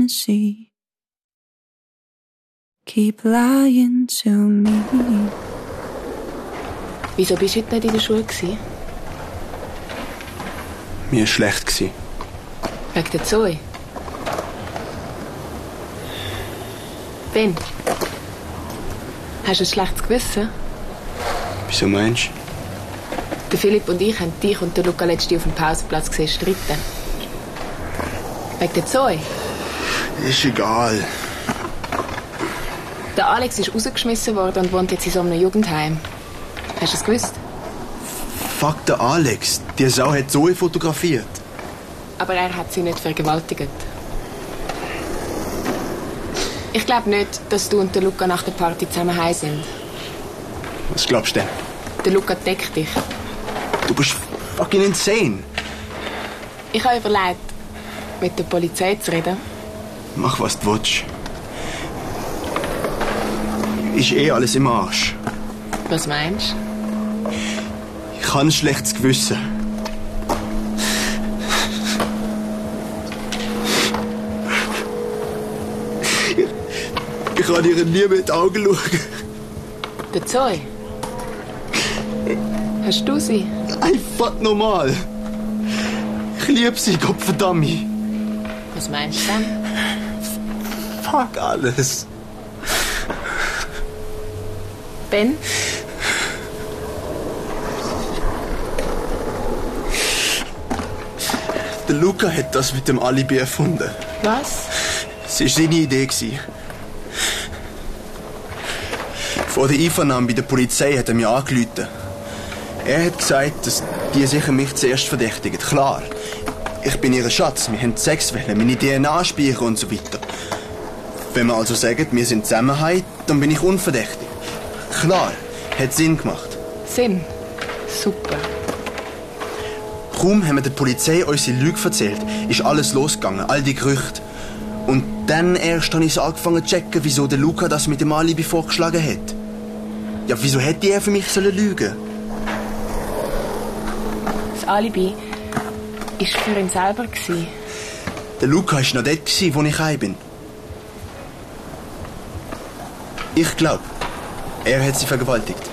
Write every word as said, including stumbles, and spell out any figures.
fantasy. Keep lying to me. Wieso bist du heute nicht in der Schule? Mir war schlecht. Wegen der Zoe? Ben, hast du ein schlechtes Gewissen? Wieso meinst du? Der Philipp und ich haben dich und den Luca letzte auf dem Pausenplatz gesehen streiten. Wegen der Zoe? Ist egal. Der Alex ist rausgeschmissen worden und wohnt jetzt in so einem Jugendheim. Hast du es gewusst? Fuck, der Alex. Die Sau hat Zoe fotografiert. Aber er hat sie nicht vergewaltigt. Ich glaube nicht, dass du und der Luca nach der Party zusammen heim sind. Was glaubst du denn? Der Luca deckt dich. Du bist fucking insane. Ich habe überlegt, mit der Polizei zu reden. Mach, was du willst. Ist eh alles im Arsch. Was meinst du? Ich habe ein schlechtes Gewissen. Ich, ich kann ihr nie mit den Augen schauen. Der Zoe? Hast du sie? Einfach normal. Ich liebe sie, Gottverdammt. Was meinst du denn? Fuck alles. Ben? Der Luca hat das mit dem Alibi erfunden. Was? Es war seine Idee. Vor der Einvernahme bei der Polizei hat er mich angerufen. Er hat gesagt, dass die sicher mich zuerst verdächtigen. Klar, ich bin ihr Schatz, wir haben Sex wollen, meine D N A speichern und so weiter. Wenn wir also sagen, wir sind zusammen, dann bin ich unverdächtig. Klar, hat Sinn gemacht. Sinn? Super. Kaum haben wir der Polizei unsere Lüge erzählt, ist alles losgegangen, all die Gerüchte. Und dann erst habe ich angefangen zu checken, wieso der Luca das mit dem Alibi vorgeschlagen hat. Ja, wieso hätte er für mich sollen lügen? Das Alibi war für ihn selber. Der Luca war noch dort, wo ich heim bin. Ich glaube, er hat sie vergewaltigt.